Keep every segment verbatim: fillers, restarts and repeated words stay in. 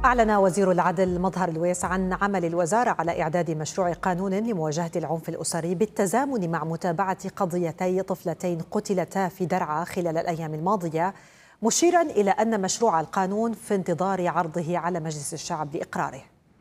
أعلن وزير العدل مظهر الويس عن عمل الوزارة على إعداد مشروع قانون لمواجهة العنف الأسري بالتزامن مع متابعة قضيتي طفلتين قتلتا في درعا خلال الأيام الماضية، مشيرا إلى أن مشروع القانون في انتظار عرضه على مجلس الشعب لإقراره.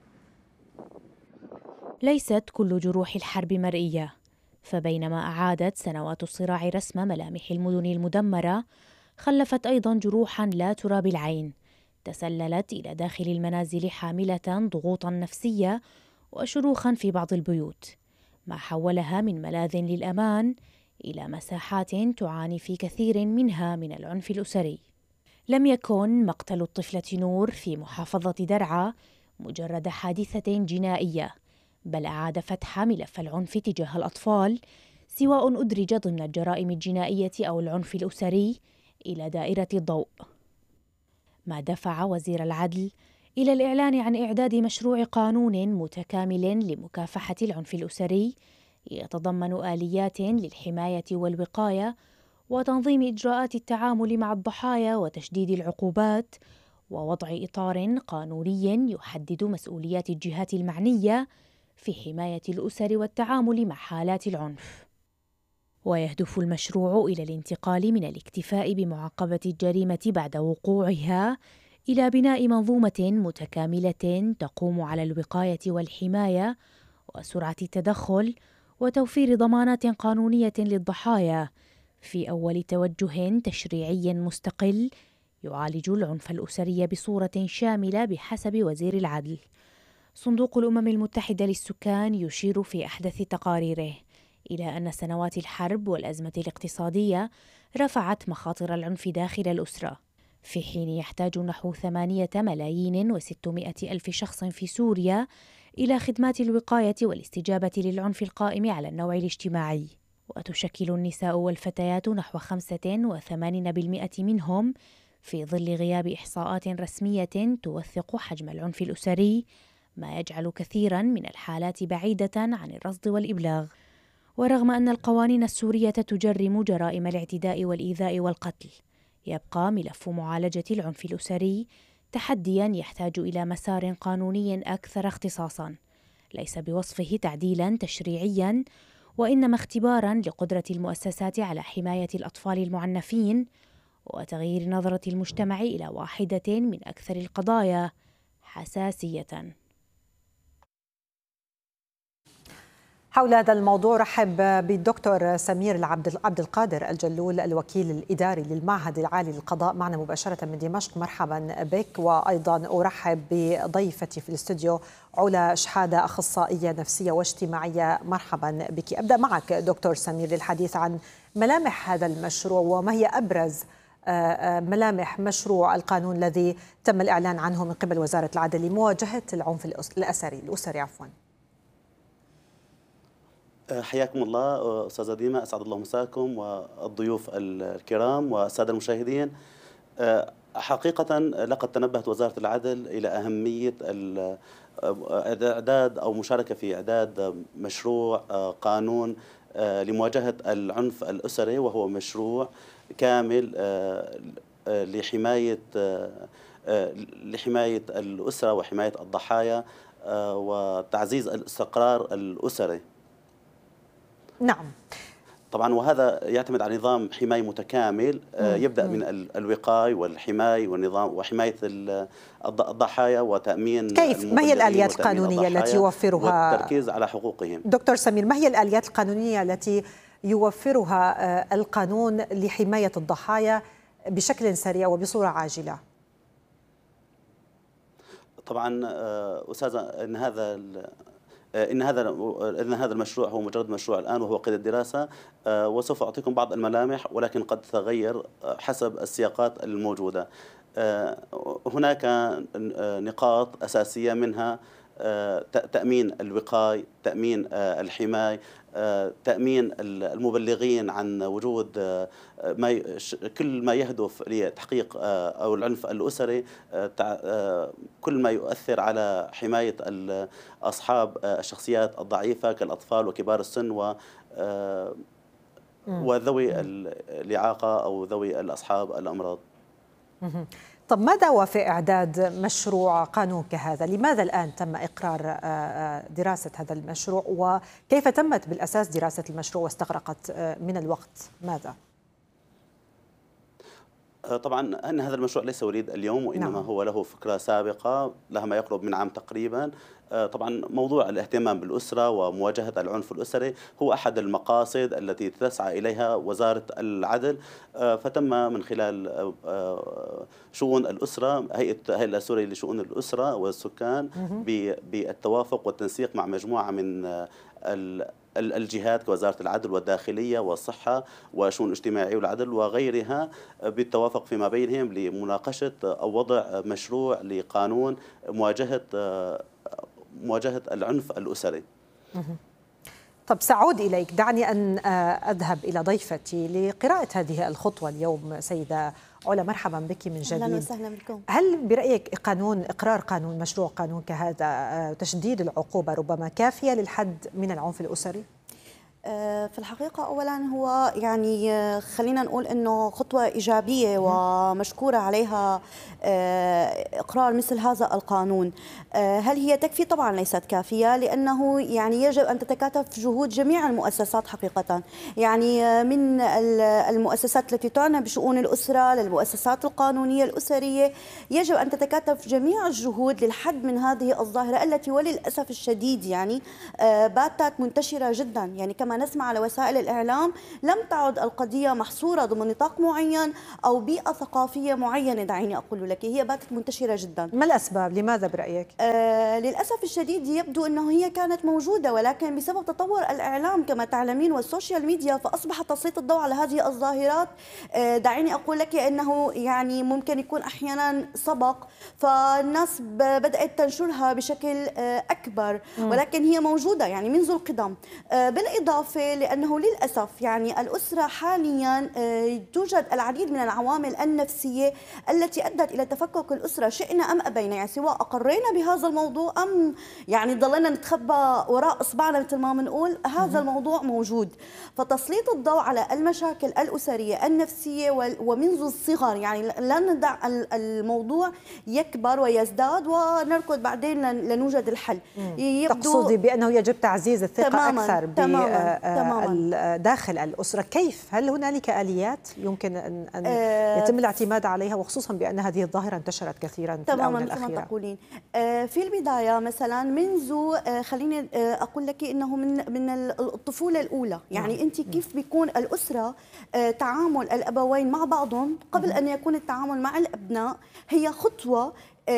ليست كل جروح الحرب مرئية، فبينما أعادت سنوات الصراع رسم ملامح المدن المدمرة، خلفت أيضا جروحا لا ترى بالعين تسللت إلى داخل المنازل حاملة ضغوطا نفسية وشروخا في بعض البيوت، ما حولها من ملاذ للأمان إلى مساحات تعاني في كثير منها من العنف الأسري. لم يكن مقتل الطفلة نور في محافظة درعا مجرد حادثة جنائية، بل أعاد فتح ملف العنف تجاه الأطفال، سواء أدرج ضمن الجرائم الجنائية أو العنف الأسري، إلى دائرة الضوء، ما دفع وزير العدل إلى الإعلان عن إعداد مشروع قانون متكامل لمكافحة العنف الأسري يتضمن آليات للحماية والوقاية وتنظيم إجراءات التعامل مع الضحايا وتشديد العقوبات، ووضع إطار قانوني يحدد مسؤوليات الجهات المعنية في حماية الأسر والتعامل مع حالات العنف. ويهدف المشروع إلى الانتقال من الاكتفاء بمعاقبة الجريمة بعد وقوعها إلى بناء منظومة متكاملة تقوم على الوقاية والحماية وسرعة التدخل وتوفير ضمانات قانونية للضحايا، في أول توجه تشريعي مستقل يعالج العنف الأسري بصورة شاملة بحسب وزير العدل. صندوق الأمم المتحدة للسكان يشير في أحدث تقاريره إلى أن سنوات الحرب والأزمة الاقتصادية رفعت مخاطر العنف داخل الأسرة، في حين يحتاج نحو ثمانية ملايين وستمائة ألف شخص في سوريا إلى خدمات الوقاية والاستجابة للعنف القائم على النوع الاجتماعي، وتشكل النساء والفتيات نحو خمسة وثمانين بالمئة منهم، في ظل غياب إحصاءات رسمية توثق حجم العنف الأسري، ما يجعل كثيرا من الحالات بعيدة عن الرصد والإبلاغ. ورغم أن القوانين السورية تجرم جرائم الاعتداء والإيذاء والقتل، يبقى ملف معالجة العنف الأسري تحديا يحتاج إلى مسار قانوني أكثر اختصاصا، ليس بوصفه تعديلا تشريعيا، وإنما اختبارا لقدرة المؤسسات على حماية الأطفال المعنفين وتغيير نظرة المجتمع إلى واحدة من أكثر القضايا حساسية. حول هذا الموضوع رحب بالدكتور سمير العبد عبد القادر الجلول، الوكيل الإداري للمعهد العالي للقضاء، معنا مباشرة من دمشق. مرحبا بك. وأيضا أرحب بضيفتي في الاستوديو علا شحادة، أخصائية نفسية واجتماعية. مرحبا بك. أبدأ معك دكتور سمير للحديث عن ملامح هذا المشروع، وما هي أبرز ملامح مشروع القانون الذي تم الإعلان عنه من قبل وزارة العدل لمواجهة العنف الأسري الأسري عفوا. حياكم الله أستاذة ديما، أسعد الله مساكم والضيوف الكرام والسادة المشاهدين. حقيقة لقد تنبهت وزارة العدل إلى أهمية إعداد أو مشاركة في إعداد مشروع قانون لمواجهة العنف الأسري، وهو مشروع كامل لحماية لحماية الأسرة وحماية الضحايا وتعزيز الاستقرار الأسري. نعم طبعا، وهذا يعتمد على نظام حماية متكامل يبدأ من الوقاية والحماية والنظام وحماية الضحايا وتأمين. كيف؟ ما هي الآليات القانونية التي يوفرها والتركيز على حقوقهم؟ دكتور سمير، ما هي الآليات القانونية التي يوفرها القانون لحماية الضحايا بشكل سريع وبصورة عاجلة؟ طبعا أستاذة، إن هذا إن هذا إن هذا المشروع هو مجرد مشروع الآن وهو قيد الدراسة، وسوف أعطيكم بعض الملامح ولكن قد تتغير حسب السياقات الموجودة. هناك نقاط أساسية، منها تأمين الوقاية، تأمين الحماية، تأمين المبلغين عن وجود ما كل ما يهدف لتحقيق أو العنف الأسري، كل ما يؤثر على حماية أصحاب الشخصيات الضعيفة كالأطفال وكبار السن و وذوي الإعاقة أو ذوي الأصحاب الأمراض. طب ما دعوى في إعداد مشروع قانون كهذا؟ لماذا الآن تم إقرار دراسة هذا المشروع، وكيف تمت بالأساس دراسة المشروع واستغرقت من الوقت ماذا؟ طبعا أن هذا المشروع ليس وليد اليوم، وإنما نعم. هو له فكرة سابقة لها ما يقرب من عام تقريبا. طبعا موضوع الاهتمام بالأسرة ومواجهة العنف الأسري هو أحد المقاصد التي تسعى إليها وزارة العدل، فتم من خلال شؤون الأسرة هيئة الهيئة السورية لشؤون الأسرة والسكان بالتوافق والتنسيق مع مجموعة من الجهات كوزارة العدل والداخلية والصحة والشؤون الاجتماعية والعدل وغيرها، بالتوافق فيما بينهم لمناقشة أو وضع مشروع لقانون مواجهة مواجهة العنف الأسري. طب سأعود إليك، دعني أن أذهب إلى ضيفتي لقراءة هذه الخطوة اليوم. سيدة علا، مرحبا بك من جديد. أهلا وسهلا بكم. هل برأيك قانون إقرار قانون مشروع قانون كهذا تشديد العقوبة ربما كافية للحد من العنف الأسري؟ في الحقيقة أولا هو يعني خلينا نقول أنه خطوة إيجابية ومشكورة عليها إقرار مثل هذا القانون. هل هي تكفي؟ طبعا ليست كافية، لأنه يعني يجب أن تتكاتف جهود جميع المؤسسات حقيقة، يعني من المؤسسات التي تعنى بشؤون الأسرة للمؤسسات القانونية الأسرية، يجب أن تتكاتف جميع الجهود للحد من هذه الظاهرة التي وللأسف الشديد يعني باتت منتشرة جدا. يعني كما نسمع على وسائل الإعلام لم تعد القضية محصورة ضمن نطاق معين أو بيئة ثقافية معينة، دعيني أقول لك هي باتت منتشرة جدا. ما الأسباب؟ لماذا برأيك؟ آه للأسف الشديد يبدو أنه هي كانت موجودة، ولكن بسبب تطور الإعلام كما تعلمين والسوشيال ميديا فأصبح تسليط الضوء على هذه الظاهرات. آه دعيني أقول لك أنه يعني ممكن يكون أحيانا سبق فالناس بدأت تنشرها بشكل آه أكبر، ولكن هي موجودة يعني منذ القدم. آه بالإضافة لأنه للأسف يعني الأسرة حاليا توجد العديد من العوامل النفسية التي أدت إلى تفكك الأسرة، شئنا أم أبينا، يعني سواء أقرينا بهذا الموضوع أم يعني ضلينا نتخبى وراء إصبعنا مثل ما بنقول، هذا الموضوع موجود. فتسليط الضوء على المشاكل الأسرية النفسية ومنذ الصغر، يعني لا ندع الموضوع يكبر ويزداد ونركض بعدين لنوجد الحل. تقصدي بأنه يجب تعزيز الثقة تماماً أكثر تماماً تماماً. داخل الأسرة. كيف؟ هل هنالك آليات يمكن أن, أن يتم الاعتماد عليها، وخصوصا بأن هذه الظاهرة انتشرت كثيرا في الآونة الأخيرة؟ تماما تقولين. في البداية مثلا منذ خليني أقول لك إنه من من الطفولة الأولى، يعني أنت كيف بيكون الأسرة تعامل الأبوين مع بعضهم قبل أن يكون التعامل مع الأبناء هي خطوة.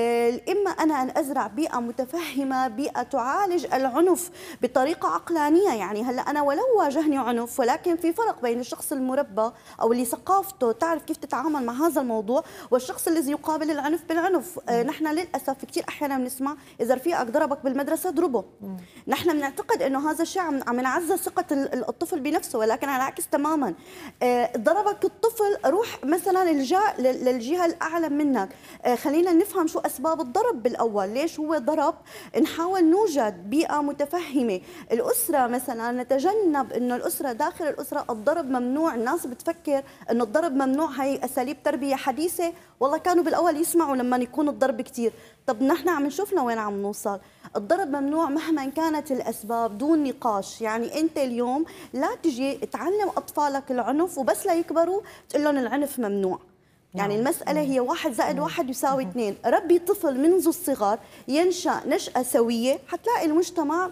إما أنا أن أزرع بيئة متفهمة، بيئة تعالج العنف بطريقة عقلانية. يعني هلأ أنا ولو واجهني عنف، ولكن في فرق بين الشخص المربى أو اللي ثقافته تعرف كيف تتعامل مع هذا الموضوع والشخص الذي يقابل العنف بالعنف. آه نحن للأسف كثير أحيانا بنسمع إذا رفيقك ضربك بالمدرسة اضربه. نحن بنعتقد إنه هذا الشيء عم يعزز ثقة الطفل بنفسه، ولكن على العكس تماما. آه ضربك الطفل، روح مثلا الجا للجهة الأعلى منك. آه خلينا نفهم شو أسباب الضرب بالأول، ليش هو ضرب، نحاول نوجد بيئة متفهمة. الأسرة مثلا نتجنب إنه الأسرة داخل الأسرة الضرب ممنوع. الناس بتفكر إنه الضرب ممنوع، هي أساليب تربية حديثة، والله كانوا بالأول يسمعوا لما يكون الضرب كتير. طب نحن عم نشوف لوين عم نوصل. الضرب ممنوع مهما كانت الأسباب دون نقاش. يعني أنت اليوم لا تجي تعلم أطفالك العنف وبس لا يكبروا تقول لهم العنف ممنوع. يعني المسألة هي واحد زائد واحد يساوي اثنين. ربي طفل منذ الصغر ينشأ نشأة سوية، حتلاقي المجتمع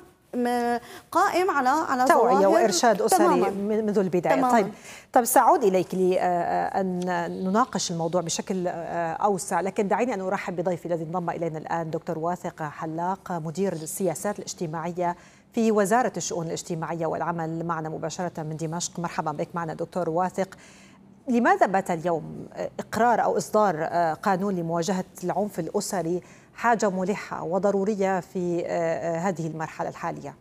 قائم على على توعية وإرشاد أسري منذ البداية. تماماً. طيب طيب سأعود إليك لأن نناقش الموضوع بشكل أوسع، لكن دعيني أن أرحب بضيفي الذي انضم إلينا الآن، دكتور واثق حلاق، مدير السياسات الاجتماعية في وزارة الشؤون الاجتماعية والعمل، معنا مباشرة من دمشق. مرحبا بك معنا دكتور واثق. لماذا بات اليوم إقرار أو إصدار قانون لمواجهة العنف الأسري حاجة ملحة وضرورية في هذه المرحلة الحالية؟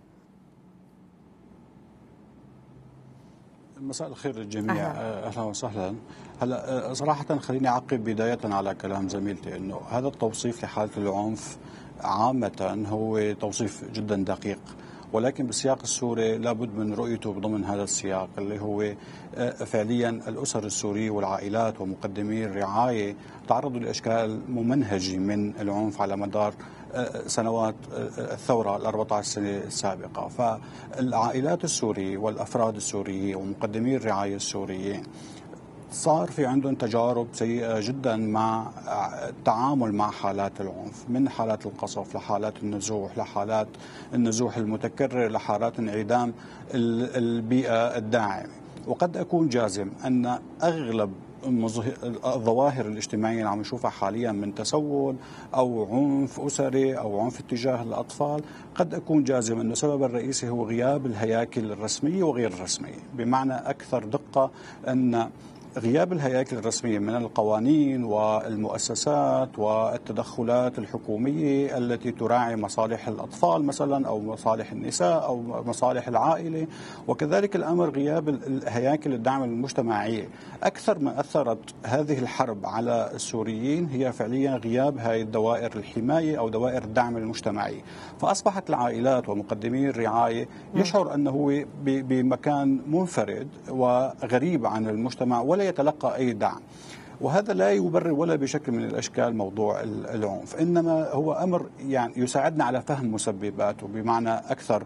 مساء الخير للجميع. أهلا, أهلا وسهلا. هلا صراحة خليني أعقب بداية على كلام زميلتي أنه هذا التوصيف لحالة العنف عامة هو توصيف جدا دقيق، ولكن بالسياق السوري لابد من رؤيته بضمن هذا السياق اللي هو فعليا الأسر السورية والعائلات ومقدمي الرعاية تعرضوا لأشكال ممنهجة من العنف على مدار سنوات الثورة الأربعة عشر سنة السابقة. فالعائلات السورية والأفراد السوريين ومقدمي الرعاية السوريين صار في عندهم تجارب سيئة جدا مع التعامل مع حالات العنف، من حالات القصف لحالات النزوح لحالات النزوح المتكرر لحالات انعدام البيئة الداعمة. وقد أكون جازم أن أغلب الظواهر الاجتماعية اللي عم نشوفها حاليا من تسول أو عنف أسري أو عنف اتجاه الأطفال، قد أكون جازم أن السبب الرئيسي هو غياب الهياكل الرسمية وغير الرسمية. بمعنى أكثر دقة أن غياب الهياكل الرسمية من القوانين والمؤسسات والتدخلات الحكومية التي تراعي مصالح الأطفال مثلا أو مصالح النساء أو مصالح العائلة، وكذلك الأمر غياب الهياكل الدعم المجتمعية. أكثر ما أثرت هذه الحرب على السوريين هي فعليا غياب هذه الدوائر الحماية أو دوائر الدعم المجتمعي. فأصبحت العائلات ومقدمي الرعاية يشعر أنه بمكان منفرد وغريب عن المجتمع ولا يتلقى أي دعم، وهذا لا يبرر ولا بشكل من الأشكال موضوع العنف، إنما هو أمر يعني يساعدنا على فهم مسبباته بمعنى أكثر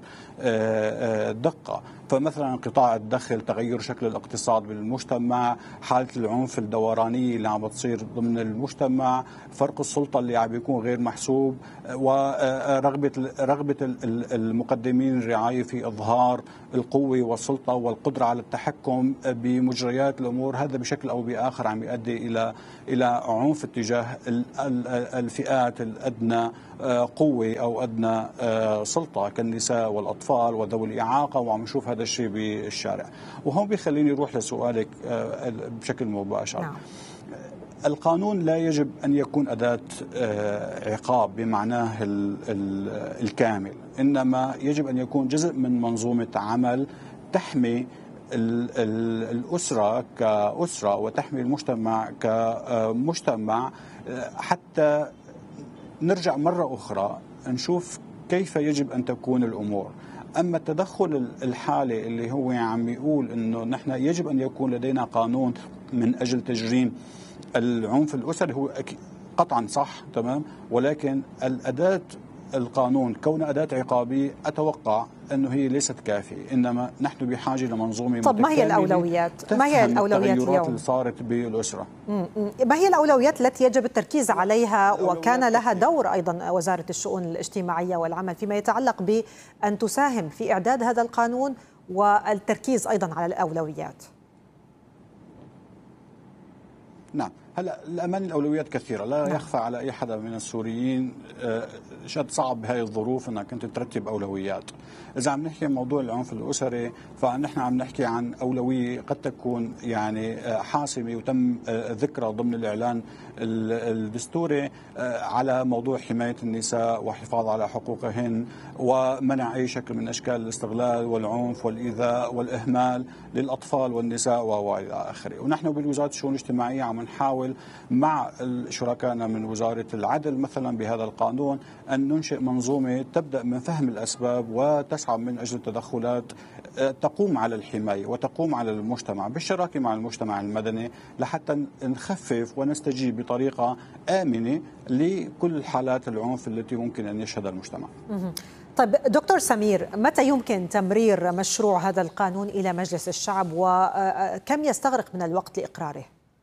دقة. فمثلا انقطاع الدخل، تغير شكل الاقتصاد بالمجتمع، حالة العنف الدورانية اللي عم بتصير ضمن المجتمع، فرق السلطة اللي عم بيكون غير محسوب، ورغبة رغبة المقدمين الرعاية في إظهار القوة والسلطة والقدرة على التحكم بمجريات الأمور. هذا بشكل أو بآخر عم يؤدي إلى إلى عنف اتجاه الفئات الأدنى قوة أو أدنى سلطة كالنساء والأطفال وذوي الإعاقة، وعم نشوف هذا الشيء بالشارع. وهون بيخليني أروح لسؤالك بشكل مباشر. نعم. القانون لا يجب أن يكون أداة عقاب بمعناه الكامل، إنما يجب أن يكون جزء من منظومة عمل تحمي الأسرة كأسرة وتحمي المجتمع كمجتمع، حتى نرجع مرة أخرى نشوف كيف يجب أن تكون الأمور. أما التدخل الحالي اللي هو عم يقول أنه نحن يجب أن يكون لدينا قانون من أجل تجريم العنف الأسري، هو قطعا صح تمام، ولكن الأداة القانون كون أداة عقابية أتوقع أنه هي ليست كافية، إنما نحن بحاجة لمنظومة. طب ما هي الأولويات؟ ما هي الأولويات اليوم اللي صارت بالأسرة؟ ما هي الأولويات التي يجب التركيز عليها؟ وكان لها دور أيضا وزارة الشؤون الاجتماعية والعمل فيما يتعلق بأن تساهم في إعداد هذا القانون والتركيز أيضا على الأولويات. نعم، هلا الأمان الأولويات كثيرة، لا نعم. يخفى على أي حدا من السوريين شد صعب بهاي الظروف أنك أنت ترتب أولويات. إذا عم نحكي عن موضوع العنف الأسري فنحن عم نحكي عن أولوية قد تكون يعني حاسمة وتم ذكرها ضمن الإعلان الدستوري على موضوع حماية النساء والحفاظ على حقوقهن ومنع أي شكل من أشكال الاستغلال والعنف والإيذاء والإهمال للأطفال والنساء وإلى آخره. ونحن بالوزارة الشؤون الاجتماعية عم نحاول مع شركائنا من وزارة العدل مثلا بهذا القانون أن ننشئ منظومة تبدأ من فهم الأسباب وتسعى من أجل تدخلات تقوم على الحماية وتقوم على المجتمع بالشراكة مع المجتمع المدني لحتى نخفف ونستجيب بطريقة آمنة لكل حالات العنف التي ممكن أن يشهدها المجتمع. طيب دكتور سمير، متى يمكن تمرير مشروع هذا القانون إلى مجلس الشعب وكم يستغرق من الوقت لإقراره؟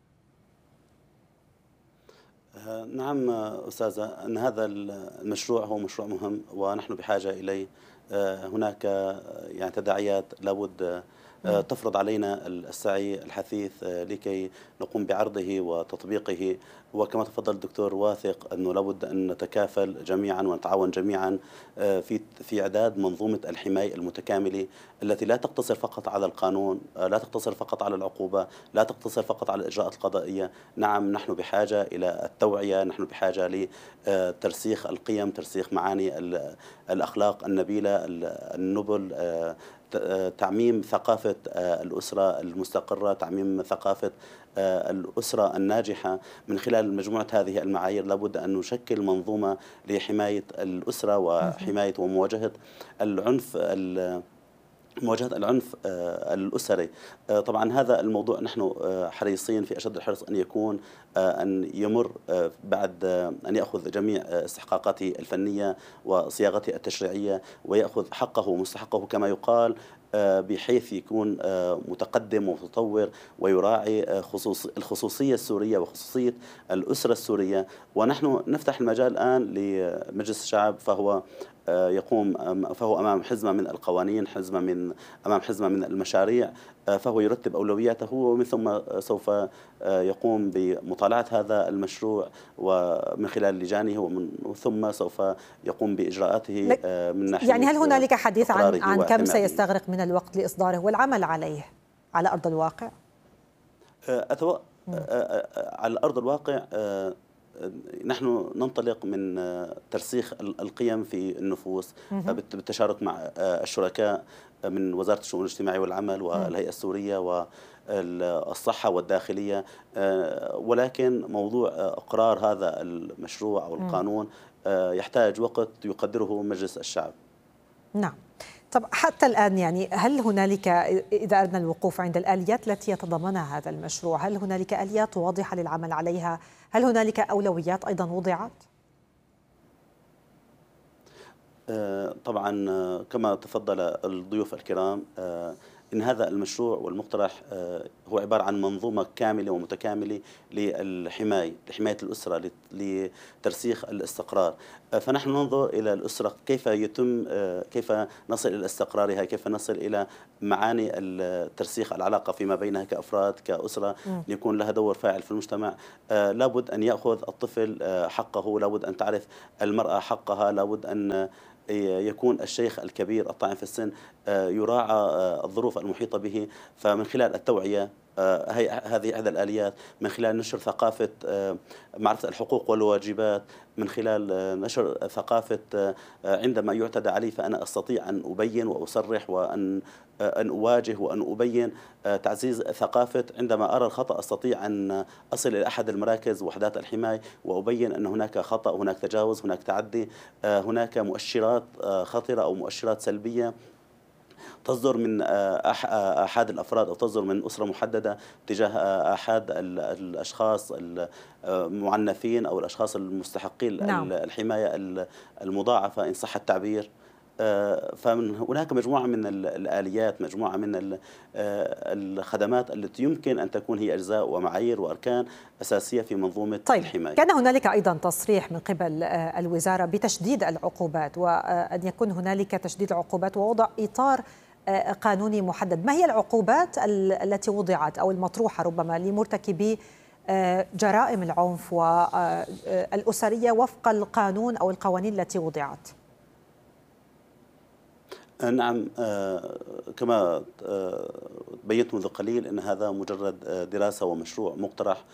نعم أستاذة، أن هذا المشروع هو مشروع مهم ونحن بحاجة إليه. هناك يعني تداعيات لابد تفرض علينا السعي الحثيث لكي نقوم بعرضه وتطبيقه. وكما تفضل الدكتور، واثق أنه لابد أن نتكافل جميعا ونتعاون جميعا في في إعداد منظومة الحماية المتكاملة التي لا تقتصر فقط على القانون، لا تقتصر فقط على العقوبة، لا تقتصر فقط على الإجراءات القضائية. نعم، نحن بحاجة إلى التوعية، نحن بحاجة لترسيخ القيم، ترسيخ معاني الأخلاق النبيلة النبل، تعميم ثقافة الأسرة المستقرة، تعميم ثقافة الأسرة الناجحة من خلال مجموعة هذه المعايير. لابد أن نشكل منظومة لحماية الأسرة وحماية ومواجهة العنف مواجهة العنف الأسري. طبعا هذا الموضوع نحن حريصين في أشد الحرص أن يكون أن يمر بعد أن يأخذ جميع استحقاقاته الفنية وصياغته التشريعية ويأخذ حقه ومستحقه كما يقال، بحيث يكون متقدم ومتطور ويراعي خصوص الخصوصية السورية وخصوصية الأسرة السورية. ونحن نفتح المجال الآن لمجلس الشعب، فهو يقوم فهو أمام حزمة من القوانين، حزمة من أمام حزمة من المشاريع، فهو يرتب أولوياته ومن ثم سوف يقوم بمطالعة هذا المشروع ومن خلال لجانه، ومن ثم سوف يقوم بإجراءاته من ناحية. يعني هل هنالك حديث عن عن كم سيستغرق من الوقت لإصداره والعمل عليه على أرض الواقع؟ أتو... على أرض الواقع نحن ننطلق من ترسيخ القيم في النفوس بالتشارك مع الشركاء من وزارة الشؤون الاجتماعية والعمل والهيئة السورية والصحة والداخلية، ولكن موضوع إقرار هذا المشروع أو القانون يحتاج وقت يقدره مجلس الشعب. نعم. طب حتى الآن يعني هل هنالك، إذا أردنا الوقوف عند الآليات التي يتضمنها هذا المشروع، هل هنالك آليات واضحة للعمل عليها؟ هل هنالك أولويات أيضا وضعت؟ طبعا كما تفضل الضيوف الكرام، إن هذا المشروع والمقترح هو عبارة عن منظومة كاملة ومتكاملة للحماية لحماية الأسرة لترسيخ الاستقرار. فنحن ننظر إلى الأسرة كيف يتم كيف نصل إلى استقرارها، كيف نصل إلى معاني الترسيخ العلاقة فيما بينها كأفراد كأسرة يكون لها دور فاعل في المجتمع. لابد أن يأخذ الطفل حقه، لابد أن تعرف المرأة حقها، لابد أن يكون الشيخ الكبير الطاعن في السن يراعى الظروف المحيطة به. فمن خلال التوعية هذه إحدى الآليات، من خلال نشر ثقافة معرفة الحقوق والواجبات، من خلال نشر ثقافة عندما يعتدى علي فأنا أستطيع أن أبين وأصرح وأن أن أواجه وأن أبين، تعزيز ثقافة عندما أرى الخطأ أستطيع أن أصل إلى أحد المراكز وحدات الحماية وأبين أن هناك خطأ، هناك تجاوز، هناك تعدي، هناك مؤشرات خطرة أو مؤشرات سلبية تصدر من أحد الأفراد أو تصدر من أسرة محددة تجاه أحد الأشخاص المعنفين أو الأشخاص المستحقين نعم. الحماية المضاعفة إن صح التعبير. فمن هناك مجموعة من الآليات، مجموعة من الخدمات التي يمكن أن تكون هي أجزاء ومعايير وأركان أساسية في منظومة طيب. الحماية. كان هنالك أيضا تصريح من قبل الوزارة بتشديد العقوبات، وأن يكون هنالك تشديد العقوبات ووضع إطار قانوني محدد. ما هي العقوبات التي وضعت أو المطروحة ربما لمرتكبي جرائم العنف والأسرية وفق القانون أو القوانين التي وضعت؟ نعم، كما بينت منذ قليل أن هذا مجرد دراسة ومشروع مقترح،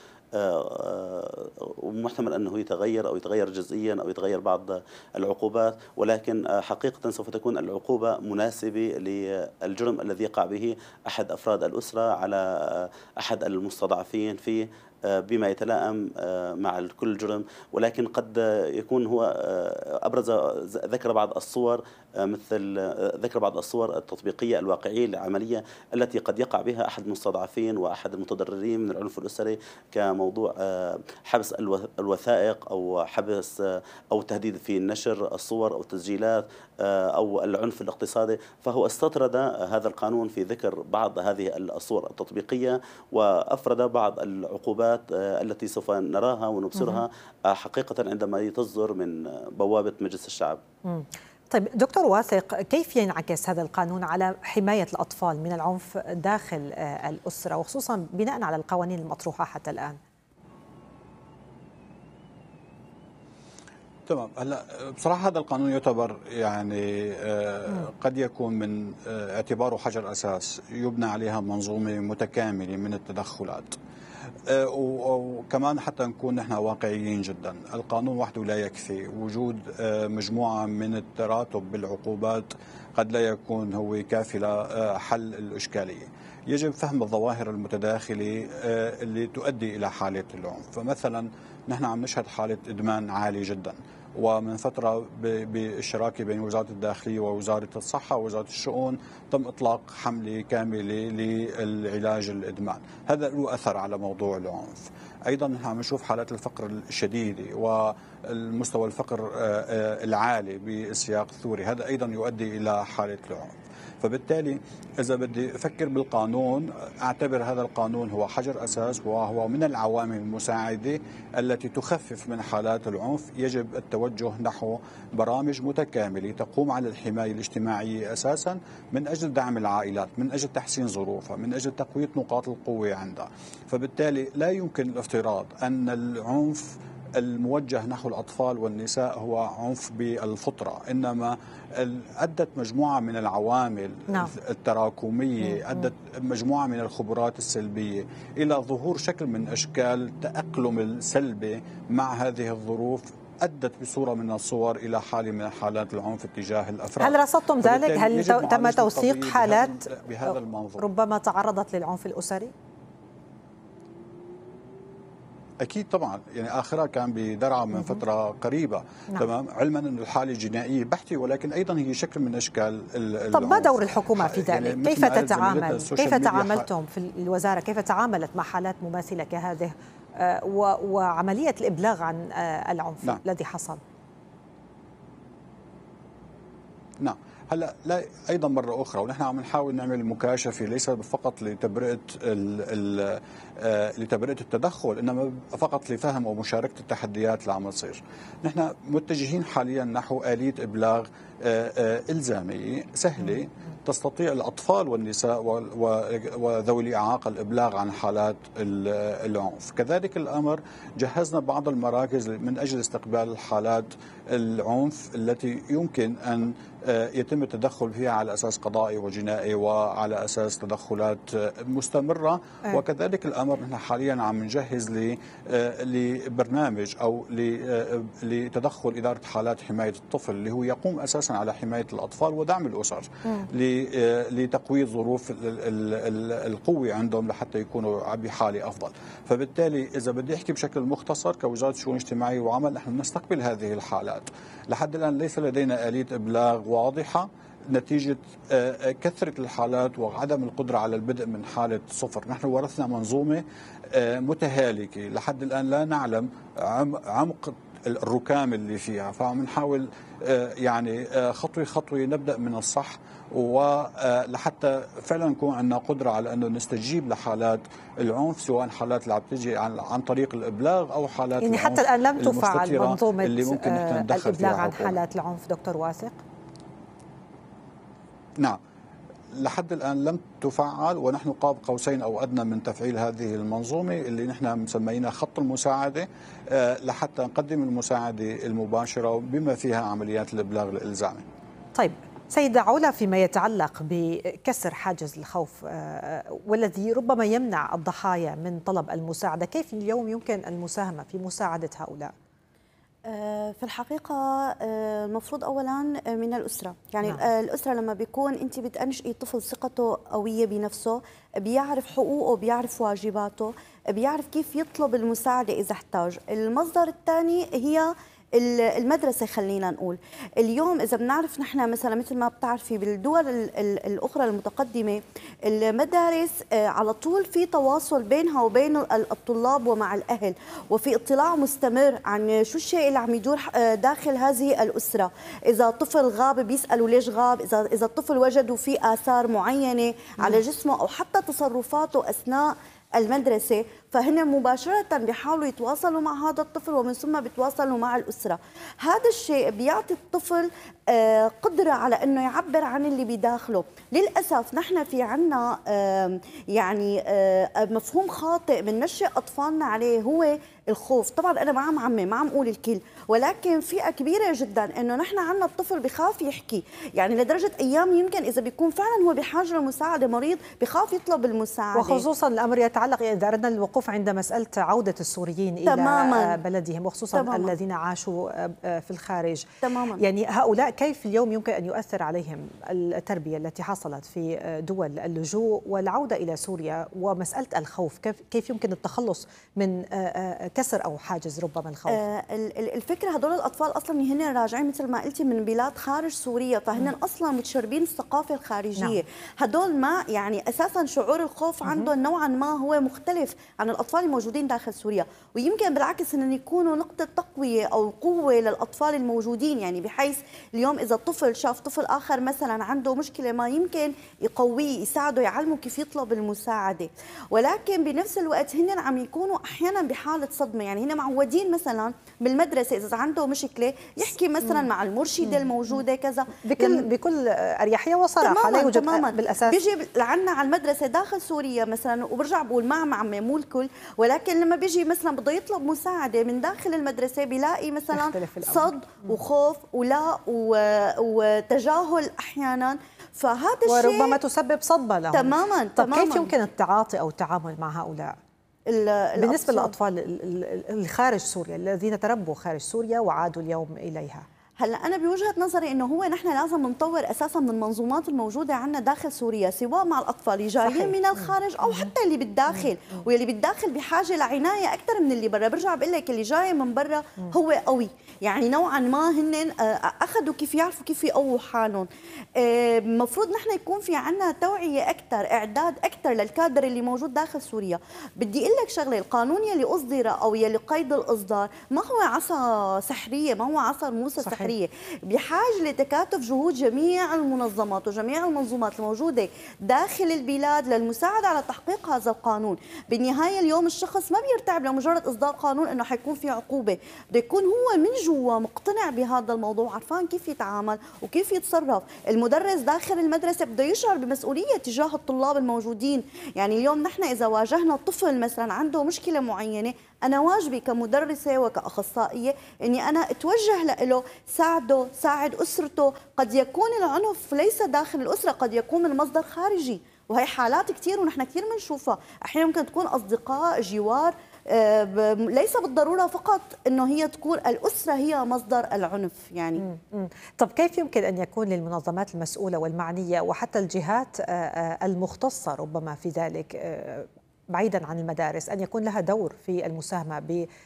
ومحتمل أنه يتغير أو يتغير جزئيا أو يتغير بعض العقوبات، ولكن حقيقة سوف تكون العقوبة مناسبة للجرم الذي يقع به أحد أفراد الأسرة على أحد المستضعفين فيه بما يتلائم مع كل جرم. ولكن قد يكون هو أبرز ذكر بعض الصور، مثل ذكر بعض الصور التطبيقية الواقعية العملية التي قد يقع بها أحد المستضعفين وأحد المتضررين من العنف الأسري، كموضوع حبس الوثائق أو حبس أو تهديد في النشر الصور أو التسجيلات أو العنف الاقتصادي. فهو استطرد هذا القانون في ذكر بعض هذه الصور التطبيقية وأفرد بعض العقوبات التي سوف نراها ونبصرها حقيقة عندما تصدر من بوابة مجلس الشعب. طيب دكتور واثق، كيف ينعكس هذا القانون على حماية الأطفال من العنف داخل الأسرة، وخصوصا بناء على القوانين المطروحة حتى الآن؟ تمام. هلا بصراحه هذا القانون يعتبر يعني قد يكون من اعتباره حجر اساس يبنى عليها منظومه متكامله من التدخلات. وكمان حتى نكون نحن واقعيين جدا، القانون وحده لا يكفي، وجود مجموعة من التراتب بالعقوبات قد لا يكون هو كافي لحل الإشكالية. يجب فهم الظواهر المتداخلة اللي تؤدي إلى حالة العنف. فمثلا نحن عم نشهد حالة إدمان عالي جدا، ومن فترة بالشراكة بين وزارة الداخلية ووزارة الصحة ووزارة الشؤون تم إطلاق حملة كاملة للعلاج الإدمان. هذا له أثر على موضوع العنف. أيضا نحن عم نشوف حالات الفقر الشديدة والمستوى الفقر العالي بالسياق الثوري، هذا أيضا يؤدي إلى حالة العنف. فبالتالي إذا بدي أفكر بالقانون، أعتبر هذا القانون هو حجر أساس وهو من العوامل المساعدة التي تخفف من حالات العنف. يجب التوجه نحو برامج متكاملة تقوم على الحماية الاجتماعية أساسا من أجل دعم العائلات، من أجل تحسين ظروفها، من أجل تقوية نقاط القوة عندها. فبالتالي لا يمكن الافتراض أن العنف الموجه نحو الأطفال والنساء هو عنف بالفطرة، إنما أدت مجموعة من العوامل نعم. التراكمية، أدت مجموعة من الخبرات السلبية إلى ظهور شكل من أشكال التأقلم السلبي مع هذه الظروف، أدت بصورة من الصور إلى حالة من حالات العنف اتجاه الأفراد. هل رصدتم ذلك؟ هل تم توثيق حالات بهذا المنظور ربما تعرضت للعنف الأسري؟ أكيد طبعا، يعني آخرها كان بدرعا من فترة قريبة. نعم. تمام، علما أن الحالة جنائية بحتة، ولكن أيضا هي شكل من أشكال العنف. طب ما دور الحكومة في ذلك؟ يعني كيف تتعامل؟ كيف تعاملتم في الوزارة؟ كيف تعاملت مع حالات مماثلة كهذه آه وعملية الإبلاغ عن آه العنف نعم. الذي حصل؟ نعم، هلا لا ايضا مره اخرى، ونحن عم نحاول نعمل مكاشفه ليس فقط لتبرئه ال ال لتبرئه التدخل، انما فقط لفهم ومشاركه التحديات اللي عم تصير. نحن متجهين حاليا نحو آلية ابلاغ الزاميه سهله تستطيع الأطفال والنساء وذوي الإعاقة الإبلاغ عن حالات العنف. كذلك الأمر جهزنا بعض المراكز من أجل استقبال حالات العنف التي يمكن أن يتم التدخل فيها على أساس قضائي وجنائي وعلى أساس تدخلات مستمرة. وكذلك الأمر نحن حاليا عم نجهز لبرنامج أو لتدخل إدارة حالات حماية الطفل اللي هو يقوم أساسا على حماية الأطفال ودعم الأسر لتقويض ظروف القوة عندهم لحتى يكونوا بحالة أفضل. فبالتالي إذا بدي أحكي بشكل مختصر كوزارة شؤون اجتماعية وعمل، نحن نستقبل هذه الحالات. لحد الآن ليس لدينا آلية إبلاغ واضحة نتيجة كثرة الحالات وعدم القدرة على البدء من حالة صفر. نحن ورثنا منظومة متهالكة، لحد الآن لا نعلم عمق الركام اللي فيها، فعم نحاول يعني خطوة خطوة نبدأ من الصح، ولحتى فعلا نكون عندنا قدرة على أنه نستجيب لحالات العنف، سواء حالات اللي عم تجي عن طريق الإبلاغ أو حالات يعني حتى الآن لم تفعل منظومة اللي ممكن الإبلاغ عن حالات العنف دكتور واثق؟ نعم، لحد الآن لم تفعل، ونحن قاب قوسين أو أدنى من تفعيل هذه المنظومة اللي نحن مسمينها خط المساعدة، لحتى نقدم المساعدة المباشرة بما فيها عمليات الإبلاغ الإلزامي. طيب سيدة علا، فيما يتعلق بكسر حاجز الخوف والذي ربما يمنع الضحايا من طلب المساعدة، كيف اليوم يمكن المساهمة في مساعدة هؤلاء؟ في الحقيقة المفروض أولا من الأسرة، يعني نعم. الأسرة لما بيكون أنت بتنشئي طفل ثقته قوية بنفسه، بيعرف حقوقه، بيعرف واجباته، بيعرف كيف يطلب المساعدة إذا احتاج. المصدر الثاني هي المدرسة. خلينا نقول اليوم إذا بنعرف نحن مثلا مثل ما بتعرفي بالدول الأخرى المتقدمة، المدارس على طول في تواصل بينها وبين الطلاب ومع الأهل، وفي اطلاع مستمر عن شو الشيء اللي عم يدور داخل هذه الأسرة. إذا طفل غاب بيسألوا ليش غاب، إذا إذا الطفل وجدوا فيه آثار معينة على جسمه أو حتى تصرفاته أثناء المدرسة، فهن مباشرة بيحاولوا يتواصلوا مع هذا الطفل ومن ثم بيتواصلوا مع الأسرة. هذا الشيء بيعطي الطفل قدرة على أنه يعبر عن اللي بداخله. للأسف نحن في عنا يعني مفهوم خاطئ بننشئ أطفالنا عليه، هو الخوف. طبعا أنا ما عم عمي ما عم أقول الكل، ولكن فئة كبيرة جدا أنه نحن عنا الطفل بخاف يحكي، يعني لدرجة أيام يمكن إذا بيكون فعلا هو بحاجة لمساعدة، مريض بخاف يطلب المساعدة، وخصوصا الأمر يتعلق إذا أردنا الوقوف الخوف عند مسألة عودة السوريين تماماً. إلى بلدهم، وخصوصا تماماً. الذين عاشوا في الخارج. تماما. يعني هؤلاء كيف اليوم يمكن أن يؤثر عليهم التربية التي حصلت في دول اللجوء والعودة إلى سوريا، ومسألة الخوف كيف كيف يمكن التخلص من كسر أو حاجز ربما الخوف؟ آه الفكرة هدول الأطفال أصلا هن راجعين مثل ما قلتي من بلاد خارج سوريا، فهن م. أصلا متشربين الثقافة الخارجية. نعم. هدول ما يعني أساسا شعور الخوف عندهم نوعا ما هو مختلف عن الأطفال الموجودين داخل سوريا، ويمكن بالعكس أن يكونوا نقطة تقوية أو قوة للأطفال الموجودين، يعني بحيث اليوم إذا طفل شاف طفل آخر مثلا عنده مشكلة ما يمكن يقويه، يساعده، يعلمه كيف يطلب المساعدة. ولكن بنفس الوقت هن عم يكونوا أحيانا بحالة صدمة، يعني هن معودين مثلا بالمدرسة إذا عنده مشكلة يحكي مثلا مع المرشدة الموجودة كذا بكل بكل أريحية وصراحة. تماماً لا يوجد تماماً. بالأساس بيجي لعنا على المدرسة داخل سوريا مثلا، وبرجع بقول مع معمة مو الكل، ولكن لما بيجي مثلا بده يطلب مساعدة من داخل المدرسة بيلاقي مثلا صد وخوف ولا وتجاهل أحيانا، فهذا الشيء وربما تسبب صدمة لهم. تماما. طب تماماً. كيف يمكن التعاطي أو التعامل مع هؤلاء بالنسبة للأطفال اللي خارج سوريا الذين تربوا خارج سوريا وعادوا اليوم إليها؟ هلا انا بوجهه نظري انه هو نحن لازم نطور اساسا من المنظومات الموجوده عندنا داخل سوريا، سواء مع الاطفال اللي جايين من الخارج او حتى اللي بالداخل، واللي بالداخل بحاجه لعنايه اكثر من اللي برا. برجع بقول لك اللي جاي من برا هو قوي، يعني نوعا ما هن اخذوا كيف يعرفوا كيف يقووا حالهم. المفروض نحن يكون في عندنا توعيه اكثر، اعداد اكثر للكادر اللي موجود داخل سوريا. بدي اقول لك شغله، القانون يلي اصدر او يلي قيد الاصدار ما هو عصا سحريه، ما هو عصا موسى سحريه، بحاجه لتكاتف جهود جميع المنظمات وجميع المنظومات الموجوده داخل البلاد للمساعده على تحقيق هذا القانون. بالنهايه اليوم الشخص ما بيرتعب لمجرد اصدار قانون انه حيكون في عقوبه، بده يكون هو من جوا مقتنع بهذا الموضوع، عرفان كيف يتعامل وكيف يتصرف. المدرس داخل المدرسه بده يشعر بمسؤوليه تجاه الطلاب الموجودين. يعني اليوم نحن اذا واجهنا طفل مثلا عنده مشكله معينه، أنا واجبي كمدرسة وكأخصائية إني أنا أتوجه له، ساعده، ساعد أسرته. قد يكون العنف ليس داخل الأسرة، قد يكون من مصدر خارجي، وهي حالات كثير ونحن كثير بنشوفها. أحيانا ممكن تكون أصدقاء، جوار، ليس بالضرورة فقط إنه هي تكون الأسرة هي مصدر العنف. يعني مم. مم. طب كيف يمكن أن يكون للمنظمات المسؤولة والمعنية وحتى الجهات المختصة ربما في ذلك بعيدا عن المدارس أن يكون لها دور في المساهمة،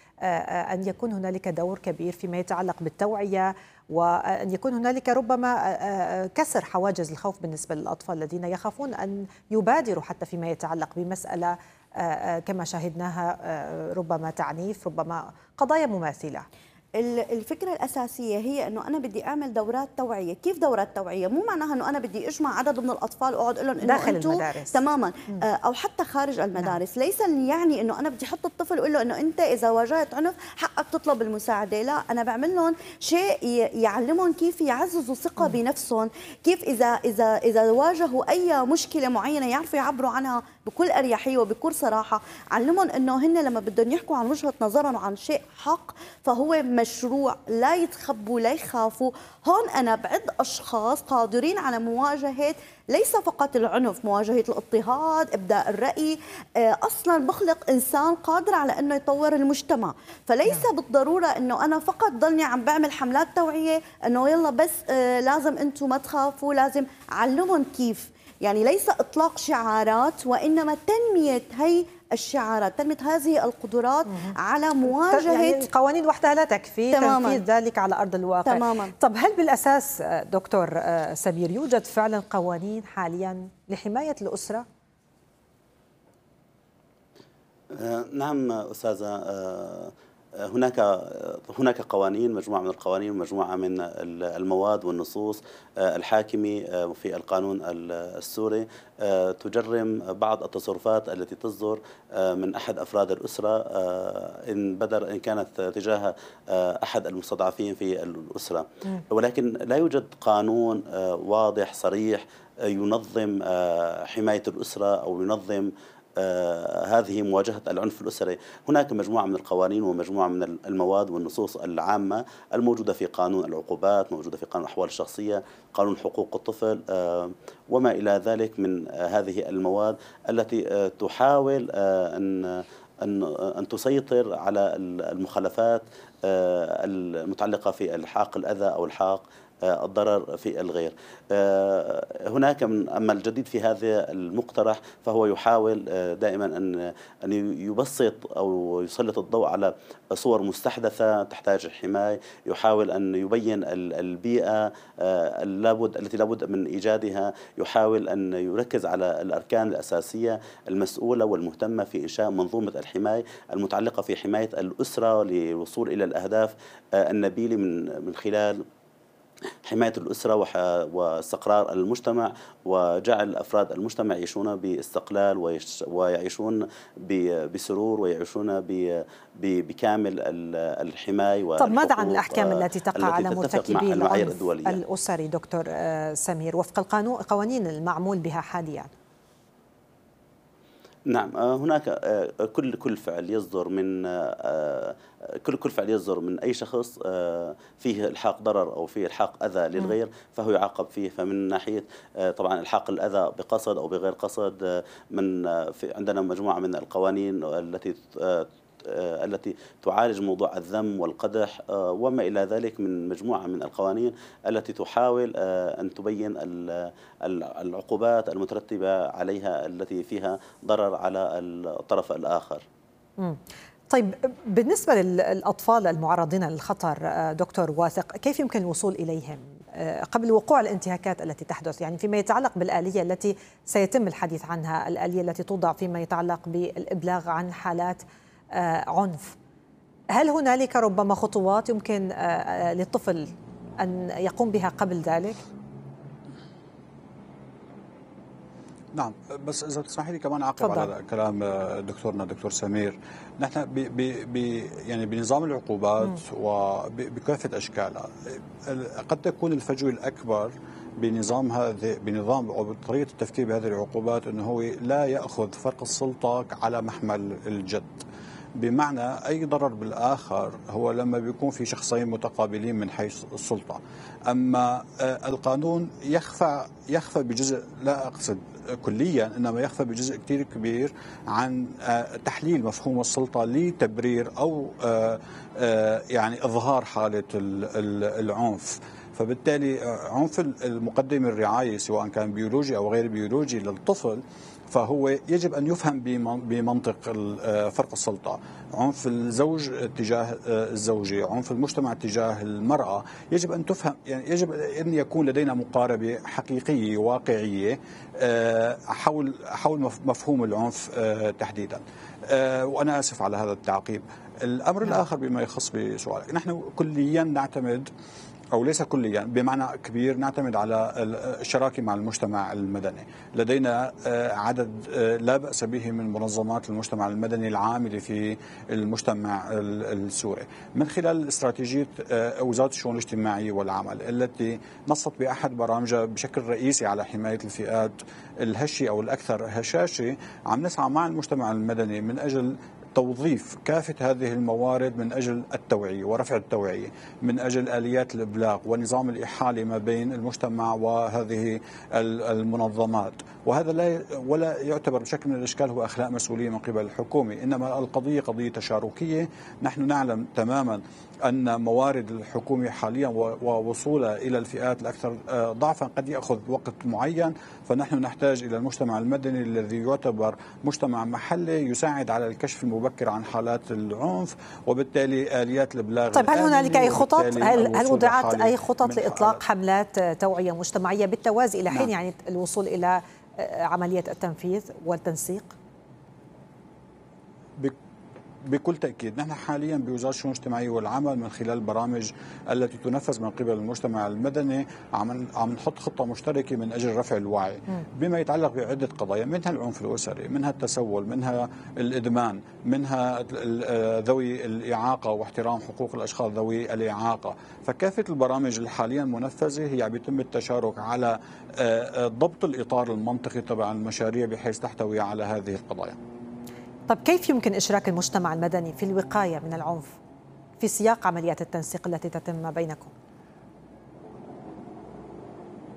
بأن يكون هنالك دور كبير فيما يتعلق بالتوعية، وأن يكون هنالك ربما كسر حواجز الخوف بالنسبة للأطفال الذين يخافون أن يبادروا حتى فيما يتعلق بمسألة كما شاهدناها ربما تعنيف، ربما قضايا مماثلة؟ الفكرة الأساسية هي أنه أنا بدي أعمل دورات توعية. كيف دورات توعية؟ مو معناها أنه أنا بدي أجمع عدد من الأطفال وأقعد أقول لهم إنه داخل أنتوا المدارس تماما أو حتى خارج المدارس. نعم. ليس يعني أنه أنا بدي أحط الطفل وأقول له أنه أنت إذا واجهت عنف حقك تطلب المساعدة. لا، أنا بعمل لهم شيء يعلمهم كيف يعززوا ثقة بنفسهم، كيف إذا إذا إذا واجهوا أي مشكلة معينة يعرفوا يعبروا عنها بكل أريحية وبكل صراحة. علمهم أنه هن لما بدهم يحكوا عن وجهة نظرهم عن شيء حق فهو مشروع، لا يتخبوا، لا يخافوا. هون أنا بعد أشخاص قادرين على مواجهة ليس فقط العنف، مواجهة الاضطهاد، إبداء الرأي. أصلا بخلق إنسان قادر على أنه يطور المجتمع. فليس بالضرورة أنه أنا فقط ضلني عم بعمل حملات توعية أنه يلا بس لازم أنتم ما تخافوا، لازم أعلمهم كيف. يعني ليس إطلاق شعارات، وإنما تنمية هي الشعارات، تنمية هذه القدرات على مواجهة. يعني القوانين وحدها لا تكفي، تماماً. تنفيذ ذلك على أرض الواقع. تماما. طب هل بالأساس دكتور سمير يوجد فعلا قوانين حاليا لحماية الأسرة؟ نعم أستاذة، هناك هناك قوانين، مجموعة من القوانين ومجموعة من المواد والنصوص الحاكمة في القانون السوري تجرم بعض التصرفات التي تصدر من أحد أفراد الأسرة إن بدر إن كانت تجاه أحد المستضعفين في الأسرة، ولكن لا يوجد قانون واضح صريح ينظم حماية الأسرة أو ينظم آه هذه مواجهة العنف الأسري. هناك مجموعة من القوانين ومجموعة من المواد والنصوص العامة الموجودة في قانون العقوبات، موجودة في قانون الأحوال الشخصية، قانون حقوق الطفل آه وما إلى ذلك من آه هذه المواد التي آه تحاول آه أن أن أن تسيطر على المخالفات المتعلقة في إلحاق الأذى أو إلحاق الضرر في الغير. هناك من أما الجديد في هذا المقترح فهو يحاول دائما أن أن يبسط أو يسلط الضوء على صور مستحدثة تحتاج الحماية، يحاول أن يبين البيئة لابد التي لابد من إيجادها، يحاول أن يركز على الأركان الأساسية المسؤولة والمهتمة في إنشاء منظومة الحماية المتعلقة في حماية الأسرة للوصول إلى الأهداف النبيلة من من خلال حماية الأسرة واستقرار المجتمع وجعل أفراد المجتمع يعيشون باستقلال ويعيشون بسرور ويعيشون بكامل الحماية. طب ماذا عن الأحكام التي تقع على مرتكبي العنف الأسري دكتور سمير وفق القانون قوانين المعمول بها حاليا؟ نعم، هناك كل كل فعل يصدر من كل كل فعل يصدر من أي شخص فيه إلحاق ضرر أو فيه إلحاق أذى للغير فهو يعاقب فيه. فمن ناحية طبعا إلحاق الأذى بقصد أو بغير قصد، من في عندنا مجموعة من القوانين التي التي تعالج موضوع الذم والقدح وما إلى ذلك، من مجموعة من القوانين التي تحاول أن تبين العقوبات المترتبة عليها التي فيها ضرر على الطرف الآخر. م. طيب بالنسبة للأطفال المعرضين للخطر دكتور واثق، كيف يمكن الوصول إليهم قبل وقوع الانتهاكات التي تحدث؟ يعني فيما يتعلق بالآلية التي سيتم الحديث عنها، الآلية التي توضع فيما يتعلق بالإبلاغ عن حالات عنف، هل هنالك ربما خطوات يمكن للطفل أن يقوم بها قبل ذلك؟ نعم، بس إذا تسمحي لي كمان أعقب على كلام دكتورنا دكتور سمير. نحن ب ب يعني بنظام العقوبات وبكافة أشكالها قد تكون الفجوة الأكبر بنظام هذا بنظام أو بطريقة التفكير بهذه العقوبات أنه هو لا يأخذ فرق السلطة على محمل الجد، بمعنى أي ضرر بالآخر هو لما بيكون في شخصين متقابلين من حيث السلطة. أما القانون يخفى يخفى بجزء، لا أقصد كليا، إنما يخفى بجزء كتير كبير عن تحليل مفهوم السلطة لتبرير أو يعني إظهار حالة العنف. فبالتالي عنف المقدم الرعاية سواء كان بيولوجي أو غير بيولوجي للطفل فهو يجب أن يفهم بمنطق فرق السلطة. عنف الزوج تجاه الزوجة، عنف المجتمع تجاه المرأة، يجب أن تفهم، يعني يجب أن يكون لدينا مقاربة حقيقية واقعية حول حول مفهوم العنف تحديدا. وأنا آسف على هذا التعقيب. الأمر الآخر بما يخص بسؤالك، نحن كليا نعتمد أو ليس كليا بمعنى كبير نعتمد على الشراكة مع المجتمع المدني. لدينا عدد لا بأس به من منظمات المجتمع المدني العاملة في المجتمع السوري من خلال استراتيجية وزارة الشؤون الاجتماعية والعمل التي نصت بأحد برامجها بشكل رئيسي على حماية الفئات الهشة أو الأكثر هشاشة. عم نسعى مع المجتمع المدني من أجل توظيف كافة هذه الموارد من أجل التوعية ورفع التوعية، من أجل آليات الإبلاغ ونظام الإحالة ما بين المجتمع وهذه المنظمات. وهذا لا ولا يعتبر بشكل من الأشكال هو أخلاء مسؤولية من قبل الحكومة، إنما القضية قضية تشاركية. نحن نعلم تماما أن موارد الحكومة حاليا ووصولها إلى الفئات الأكثر ضعفا قد يأخذ وقت معين، فنحن نحتاج إلى المجتمع المدني الذي يعتبر مجتمع محلي يساعد على الكشف المبكر عن حالات العنف وبالتالي آليات الإبلاغ. طيب هل هنالك أي خطط، هل هل وضعت أي خطط لإطلاق حملات توعية مجتمعية بالتوازي إلى حين نعم. يعني الوصول إلى عملية التنفيذ والتنسيق؟ بكل تأكيد نحن حاليا بوزارة الشؤون الاجتماعية والعمل من خلال البرامج التي تنفذ من قبل المجتمع المدني عم عم نحط خطة مشتركة من أجل رفع الوعي بما يتعلق بعدة قضايا، منها العنف الأسري، منها التسول، منها الإدمان، منها ذوي الإعاقة واحترام حقوق الأشخاص ذوي الإعاقة. فكافة البرامج اللي حاليا منفذة هي بيتم التشارك على ضبط الإطار المنطقي تبع المشاريع بحيث تحتوي على هذه القضايا. طب كيف يمكن إشراك المجتمع المدني في الوقاية من العنف في سياق عمليات التنسيق التي تتم بينكم؟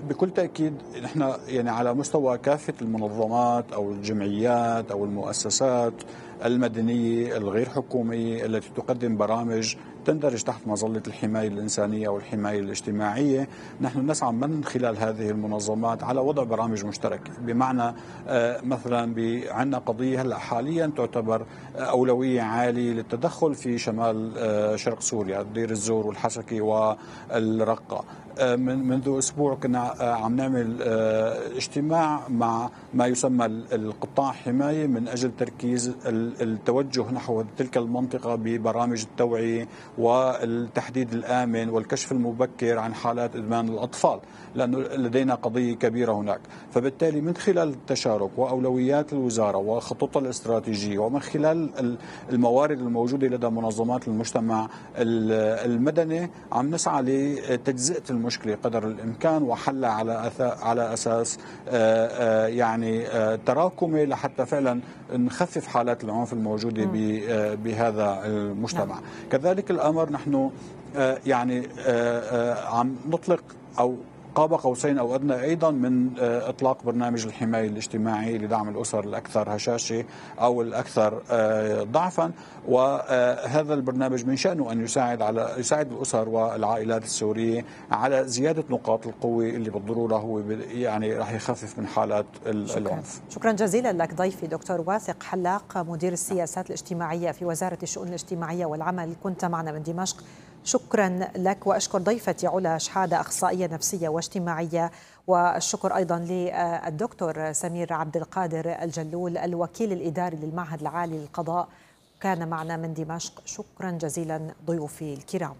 بكل تأكيد نحن يعني على مستوى كافة المنظمات أو الجمعيات أو المؤسسات المدنية الغير حكومية التي تقدم برامج تندرج تحت مظلة الحماية الإنسانية أو الحماية الاجتماعية، نحن نسعى من خلال هذه المنظمات على وضع برامج مشتركة، بمعنى مثلا عندنا قضية هلا حاليا تعتبر أولوية عالية للتدخل في شمال شرق سوريا، دير الزور والحسكة والرقة. من منذ أسبوع كنا عم نعمل اجتماع مع ما يسمى القطاع حماية من أجل تركيز التوجه نحو تلك المنطقة ببرامج التوعية والتحديد الآمن والكشف المبكر عن حالات إدمان الأطفال، لأنه لدينا قضية كبيرة هناك. فبالتالي من خلال التشارك وأولويات الوزارة وخططها الاستراتيجية ومن خلال الموارد الموجودة لدى منظمات المجتمع المدني عم نسعى لتجزئة المشكلة قدر الإمكان وحلها على على أساس يعني تراكمي لحتى فعلا نخفف حالات العنف الموجودة بهذا المجتمع. كذلك الأمر نحن يعني عم نطلق أو قاب قوسين أو أدنى أيضا من إطلاق برنامج الحماية الاجتماعي لدعم الأسر الأكثر هشاشة أو الأكثر ضعفا، وهذا البرنامج من شأنه أن يساعد على يساعد الأسر والعائلات السورية على زيادة نقاط القوة اللي بالضرورة هو يعني راح يخفف من حالات العنف. شكرا, شكرا جزيلا لك ضيفي دكتور واثق حلاق مدير السياسات الاجتماعية في وزارة الشؤون الاجتماعية والعمل، كنت معنا من دمشق. شكرا لك، وأشكر ضيفتي علا شحادة أخصائية نفسية واجتماعية، والشكر أيضا للدكتور سمير عبد القادر الجلول الوكيل الإداري للمعهد العالي للقضاء، كان معنا من دمشق. شكرا جزيلا ضيوفي الكرام.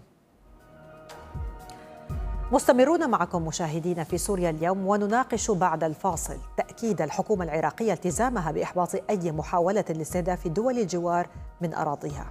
مستمرون معكم مشاهدين في سوريا اليوم، ونناقش بعد الفاصل تأكيد الحكومة العراقية التزامها بإحباط أي محاولة لاستهداف دول الجوار من أراضيها.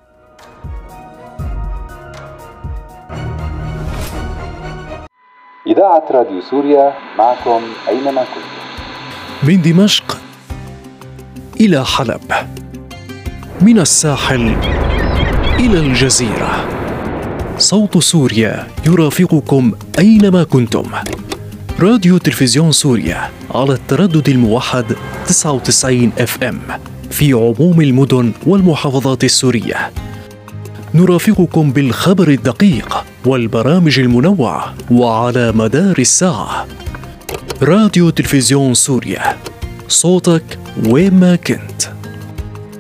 إذاعة راديو سوريا معكم أينما كنتم. من دمشق إلى حلب، من الساحل إلى الجزيرة، صوت سوريا يرافقكم أينما كنتم. راديو تلفزيون سوريا على التردد الموحد تسعة وتسعين إف إم في عموم المدن والمحافظات السورية. نرافقكم بالخبر الدقيق والبرامج المنوعة وعلى مدار الساعة. راديو تلفزيون سوريا، صوتك وين ما كنت.